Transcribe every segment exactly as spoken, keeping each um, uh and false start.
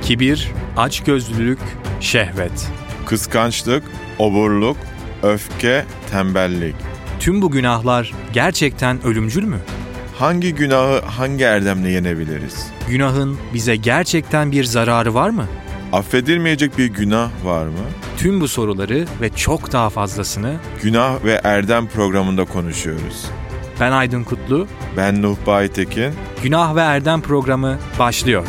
Kibir, açgözlülük, şehvet, kıskançlık, oburluk, öfke, tembellik. Tüm bu günahlar gerçekten ölümcül mü? Hangi günahı hangi erdemle yenebiliriz? Günahın bize gerçekten bir zararı var mı? Affedilmeyecek bir günah var mı? Tüm bu soruları ve çok daha fazlasını Günah ve Erdem programında konuşuyoruz. ben Aydın Kutlu, Ben Nuh Baytekin. Günah ve Erdem programı başlıyor.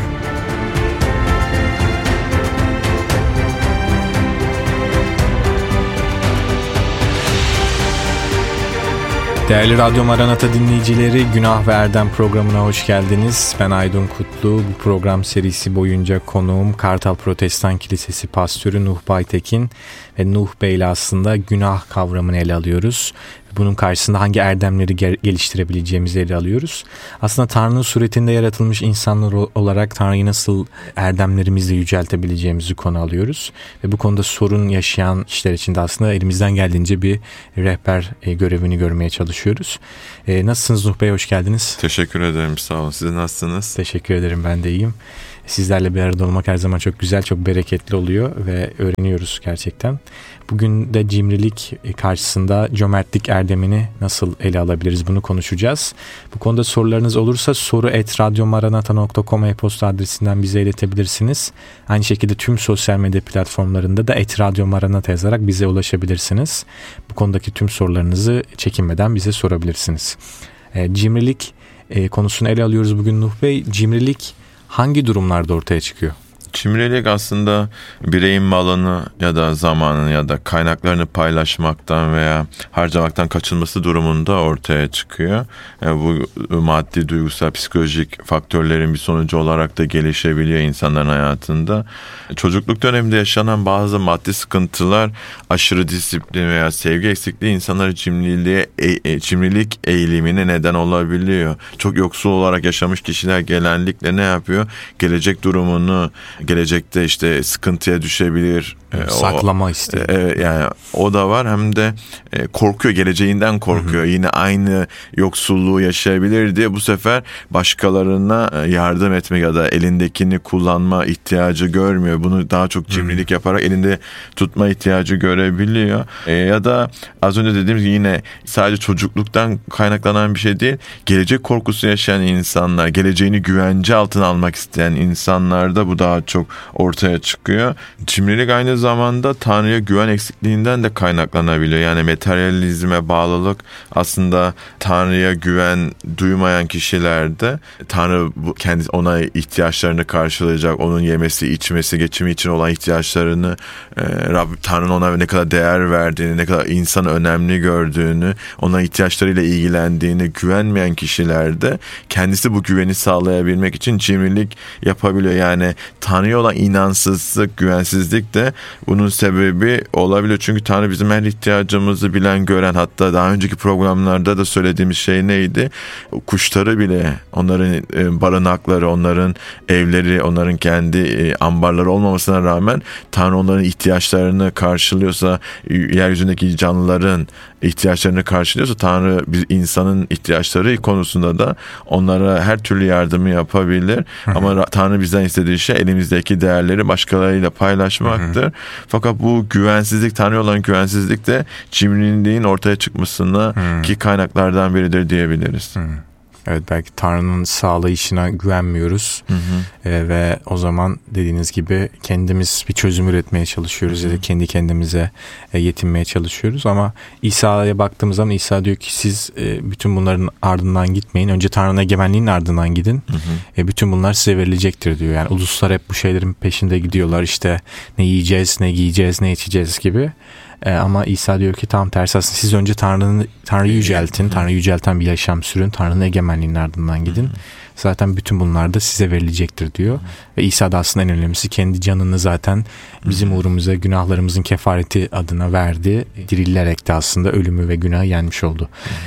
Değerli Radyo Maranata dinleyicileri, Günah ve Erdem programına hoş geldiniz. Ben Aydın Kutlu. Bu program serisi boyunca konuğum Kartal Protestan Kilisesi Pastörü Nuh Baytekin ve Nuh Bey ile aslında günah kavramını ele alıyoruz. Bunun karşısında hangi erdemleri geliştirebileceğimizi ele alıyoruz. Aslında Tanrı'nın suretinde yaratılmış insanlar olarak Tanrı'yı nasıl erdemlerimizle yüceltebileceğimizi konu alıyoruz. Ve bu konuda sorun yaşayan kişiler için de aslında elimizden geldiğince bir rehber görevini görmeye çalışıyoruz. Nasılsınız Nuh Bey, hoş geldiniz. Teşekkür ederim, sağ olun. Siz nasılsınız? Teşekkür ederim, ben de iyiyim. Sizlerle bir arada olmak her zaman çok güzel, çok bereketli oluyor ve öğreniyoruz gerçekten. Bugün de cimrilik karşısında cömertlik erdemini nasıl ele alabiliriz, bunu konuşacağız. Bu konuda sorularınız olursa soru et radyomaranata nokta com e-posta adresinden bize iletebilirsiniz. Aynı şekilde tüm sosyal medya platformlarında da et radyomaranata yazarak bize ulaşabilirsiniz. Bu konudaki tüm sorularınızı çekinmeden bize sorabilirsiniz. E, cimrilik e, konusunu ele alıyoruz bugün Nuh Bey. Cimrilik hangi durumlarda ortaya çıkıyor? Cimrilik aslında bireyin malını ya da zamanını ya da kaynaklarını paylaşmaktan veya harcamaktan kaçınması durumunda ortaya çıkıyor. Yani bu maddi, duygusal, psikolojik faktörlerin bir sonucu olarak da gelişebiliyor insanların hayatında. Çocukluk döneminde yaşanan bazı maddi sıkıntılar, aşırı disiplin veya sevgi eksikliği insanların cimriliğe, e, cimrilik eğilimine neden olabiliyor. Çok yoksul olarak yaşamış kişiler genellikle ne yapıyor? Gelecek durumunu, gelecekte işte sıkıntıya düşebilir. Saklama o, isteği. E, yani o da var, hem de e, korkuyor, geleceğinden korkuyor. Hı hı. Yine aynı yoksulluğu yaşayabilir diye bu sefer başkalarına yardım etmek ya da elindekini kullanma ihtiyacı görmüyor. Bunu daha çok cimrilik hı hı. yaparak elinde tutma ihtiyacı görebiliyor. E, ya da az önce dediğimiz gibi yine sadece çocukluktan kaynaklanan bir şey değil. Gelecek korkusu yaşayan insanlar, geleceğini güvence altına almak isteyen insanlarda bu daha çok ortaya çıkıyor. Cimrilik aynı zamanda Tanrı'ya güven eksikliğinden de kaynaklanabiliyor. Yani materyalizme bağlılık aslında Tanrı'ya güven duymayan kişilerde Tanrı kendi ona ihtiyaçlarını karşılayacak, onun yemesi, içmesi, geçimi için olan ihtiyaçlarını, e, Rab, Tanrı'nın ona ne kadar değer verdiğini, ne kadar insanı önemli gördüğünü, ona ihtiyaçlarıyla ilgilendiğini güvenmeyen kişilerde kendisi bu güveni sağlayabilmek için cimrilik yapabiliyor. Yani Tanrı'ya olan inansızlık, güvensizlik de bunun sebebi olabilir. Çünkü Tanrı bizim her ihtiyacımızı bilen, gören, hatta daha önceki programlarda da söylediğimiz şey neydi? Kuşları bile, onların barınakları, onların evleri, onların kendi ambarları olmamasına rağmen Tanrı onların ihtiyaçlarını karşılıyorsa, yeryüzündeki canlıların ihtiyaçlarını karşılıyorsa, Tanrı bir insanın ihtiyaçları konusunda da onlara her türlü yardımı yapabilir. Hı hı. Ama Tanrı bizden istediği şey elimizdeki değerleri başkalarıyla paylaşmaktır. Hı hı. Fakat bu güvensizlik, Tanrı'ya olan güvensizlik de cimriliğin ortaya çıkmasına hı. ki kaynaklardan biridir diyebiliriz. Hı. Evet, belki Tanrı'nın sağlayışına güvenmiyoruz. Hı hı. E, ve o zaman dediğiniz gibi kendimiz bir çözüm üretmeye çalışıyoruz, hı hı. ya da kendi kendimize e, yetinmeye çalışıyoruz. Ama İsa'ya baktığımız zaman İsa diyor ki siz e, bütün bunların ardından gitmeyin. Önce Tanrı'nın egemenliğinin ardından gidin. Hı hı. E, bütün bunlar size verilecektir diyor. Yani uluslar hep bu şeylerin peşinde gidiyorlar. İşte ne yiyeceğiz, ne giyeceğiz, ne içeceğiz gibi. Ee, ama İsa diyor ki tam tersi, aslında siz önce Tanrı'nı Tanrı'yı yüceltin, Tanrı'yı yücelten bir yaşam sürün, Tanrı'nın egemenliğinin ardından gidin. Zaten bütün bunlar da size verilecektir diyor. Ve İsa da aslında en önemlisi kendi canını zaten bizim uğrumuza, günahlarımızın kefareti adına verdi. Dirilerek de aslında ölümü ve günahı yenmiş oldu.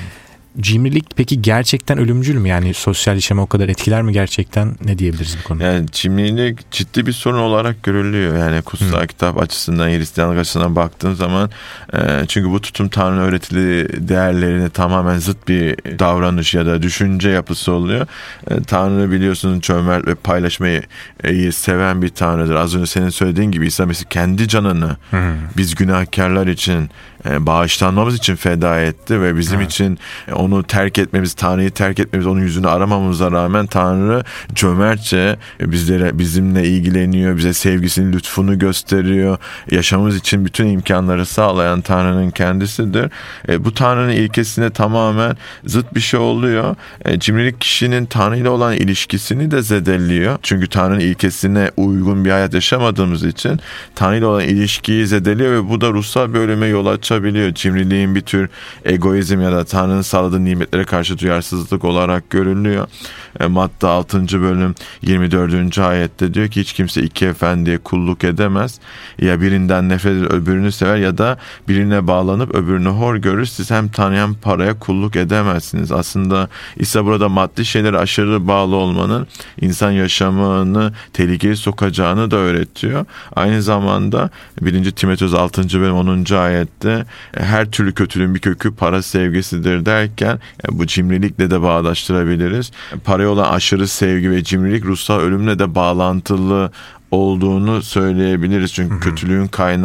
cimrilik peki gerçekten ölümcül mü? Yani sosyal yaşamı o kadar etkiler mi gerçekten? Ne diyebiliriz bu konuda? Yani cimrilik ciddi bir sorun olarak görülüyor. Yani kutsal hmm. kitap açısından, Hristiyanlık açısından baktığın zaman e, çünkü bu tutum Tanrı'nın öğretili değerlerine tamamen zıt bir davranış ya da düşünce yapısı oluyor. E, Tanrı biliyorsunuz cömert ve paylaşmayı e, seven bir Tanrı'dır. Az önce senin söylediğin gibi İsa Mesih kendi canını hmm. biz günahkarlar için e, bağışlanmamız için feda etti ve bizim evet. için onu terk etmemiz, Tanrı'yı terk etmemiz, onun yüzünü aramamıza rağmen Tanrı cömertçe bizlere, bizimle ilgileniyor, bize sevgisini, lütfunu gösteriyor. Yaşamımız için bütün imkanları sağlayan Tanrı'nın kendisidir. E, bu Tanrı'nın ilkesine tamamen zıt bir şey oluyor. E, cimrilik kişinin Tanrı ile olan ilişkisini de zedeliyor. Çünkü Tanrı'nın ilkesine uygun bir hayat yaşamadığımız için Tanrı ile olan ilişkiyi zedeliyor ve bu da ruhsal bir ölüme yol açabiliyor. Cimriliğin bir tür egoizm ya da Tanrı'nın sağladığı nimetlere karşı duyarsızlık olarak görülüyor. E, Matta altıncı bölüm yirmi dördüncü ayette diyor ki hiç kimse iki efendiye kulluk edemez. Ya birinden nefret eder, öbürünü sever ya da birine bağlanıp öbürünü hor görür. Siz hem Tanrı'ya hem paraya kulluk edemezsiniz. Aslında İsa burada maddi şeylere aşırı bağlı olmanın insan yaşamını tehlikeye sokacağını da öğretiyor. Aynı zamanda birinci Timoteos altıncı bölüm onuncu ayette her türlü kötülüğün bir kökü para sevgisidir derken bu cimrilikle de bağdaştırabiliriz. Paraya olan aşırı sevgi ve cimrilik ruhsal ölümle de bağlantılı olduğunu söyleyebiliriz. Çünkü hı hı. kötülüğün kaynağı